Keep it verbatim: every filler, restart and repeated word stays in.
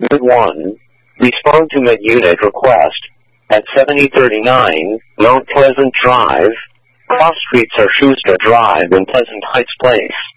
Mid one. Respond to mid-unit request. At seventy thirty-nine, Mount Pleasant Drive. Cross streets are Schuster Drive and Pleasant Heights Place.